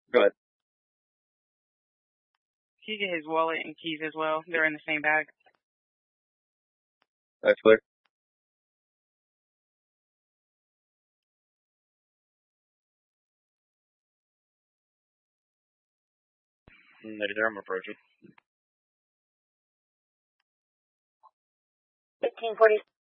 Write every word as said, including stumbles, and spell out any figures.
Go ahead. Can you get his wallet and keys as well? They're in the same bag. That's clear. Negative, I'm approaching. fifteen forty.